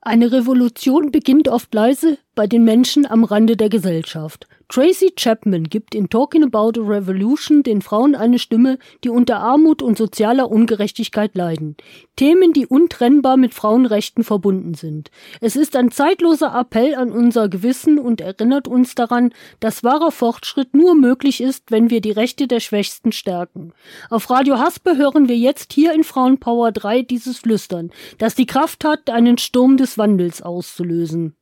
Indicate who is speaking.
Speaker 1: Eine Revolution beginnt oft leise bei den Menschen am Rande der Gesellschaft. Tracy Chapman gibt in Talking About a Revolution den Frauen eine Stimme, die unter Armut und sozialer Ungerechtigkeit leiden. Themen, die untrennbar mit Frauenrechten verbunden sind. Es ist ein zeitloser Appell an unser Gewissen und erinnert uns daran, dass wahrer Fortschritt nur möglich ist, wenn wir die Rechte der Schwächsten stärken. Auf Radio Haspe hören wir jetzt hier in Frauenpower 3 dieses Flüstern, das die Kraft hat, einen Sturm des Wandels auszulösen.